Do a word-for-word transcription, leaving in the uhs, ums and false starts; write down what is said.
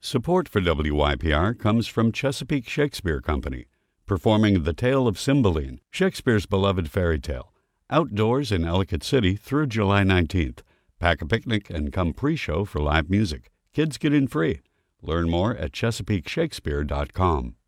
Support for W Y P R comes from Chesapeake Shakespeare Company, performing The Tale of Cymbeline, Shakespeare's beloved fairy tale, outdoors in Ellicott City through July nineteenth. Pack a picnic and come pre-show for live music. Kids get in free. Learn more at chesapeake shakespeare dot com.